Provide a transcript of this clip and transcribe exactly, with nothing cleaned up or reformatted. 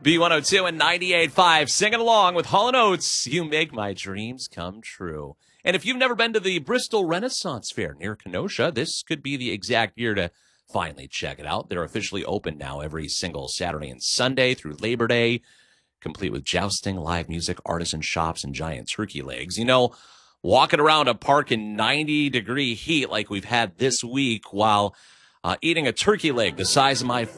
B one oh two and ninety-eight point five, singing along with Hall and Oates. You make my dreams come true. And if you've never been to the Bristol Renaissance Fair near Kenosha, this could be the exact year to finally check it out. They're officially open now every single Saturday and Sunday through Labor Day, complete with jousting, live music, artisan shops, and giant turkey legs. You know, walking around a park in ninety degree heat like we've had this week while uh, eating a turkey leg the size of my